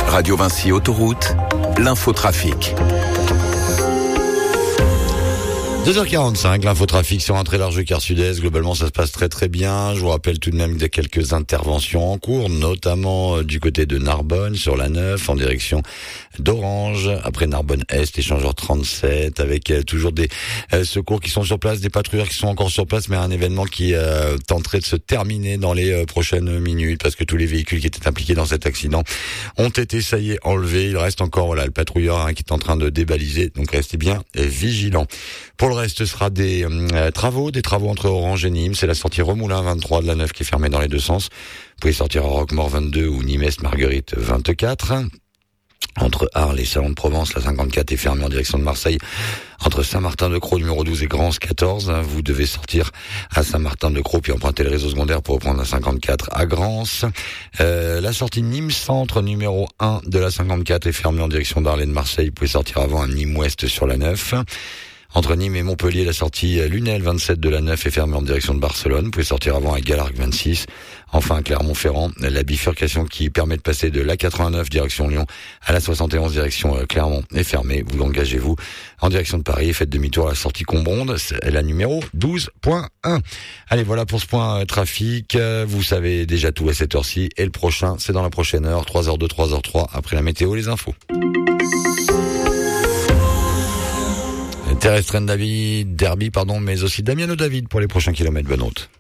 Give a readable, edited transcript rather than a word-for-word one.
Radio Vinci Autoroute, l'infotrafic. 2h45, l'infotrafic sur un très large quart sud-est. Globalement, ça se passe très très bien. Je vous rappelle tout de même qu'il y a quelques interventions en cours, notamment du côté de Narbonne, sur la 9, en direction d'Orange. Après Narbonne-Est, échangeur 37, avec toujours des secours qui sont sur place, des patrouilleurs qui sont encore sur place, mais un événement qui tenterait de se terminer dans les prochaines minutes, parce que tous les véhicules qui étaient impliqués dans cet accident ont été, ça y est, enlevés. Il reste encore le patrouilleur qui est en train de débaliser, donc restez bien vigilants. Pour le reste, ce sera des travaux entre Orange et Nîmes. C'est la sortie Remoulin 23 de la 9 qui est fermée dans les deux sens. Vous pouvez sortir à Roquemort 22 ou Nîmes-Marguerite 24. Entre Arles et Salon de Provence, la 54 est fermée en direction de Marseille. Entre Saint-Martin-de-Croix, numéro 12, et Grance 14, vous devez sortir à Saint-Martin-de-Croix puis emprunter le réseau secondaire pour reprendre la 54 à Grance. La sortie Nîmes-Centre, numéro 1 de la 54 est fermée en direction d'Arles et de Marseille. Vous pouvez sortir avant à Nîmes-Ouest sur la 9. Entre Nîmes et Montpellier, la sortie Lunel 27 de la 9 est fermée en direction de Barcelone. Vous pouvez sortir avant à Galargues 26. Enfin, à Clermont-Ferrand, la bifurcation qui permet de passer de la 89 direction Lyon à la 71 direction Clermont est fermée. Vous engagez-vous en direction de Paris et faites demi-tour à la sortie Combronde, c'est la numéro 12.1. Allez, voilà pour ce point trafic. Vous savez déjà tout à cette heure-ci. Et le prochain, c'est dans la prochaine heure, 3h2, 3h3, après la météo, les infos. Terrestre Derby, mais aussi Damiano David pour les prochains kilomètres. Bonne route.